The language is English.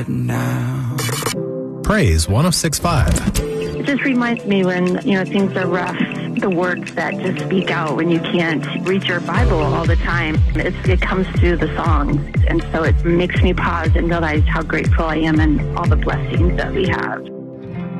Now. Praise 106.5. It just reminds me when, things are rough, the words that just speak out when you can't read your Bible all the time. It comes through the songs. And so it makes me pause and realize how grateful I am and all the blessings that we have.